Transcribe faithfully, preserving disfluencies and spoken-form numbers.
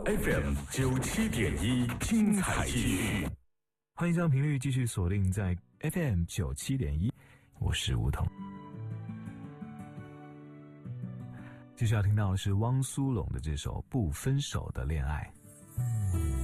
F M 九七点一，精彩继续。 欢迎将频率继续锁定在 F M 九七点一，我是吴桐。接下来听到的是汪苏泷的这首《不分手的恋爱》。